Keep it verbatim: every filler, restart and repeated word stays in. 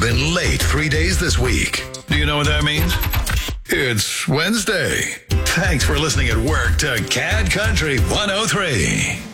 in late three days this week. Do you know what that means? It's Wednesday. Thanks for listening at work to C A D Country one oh three.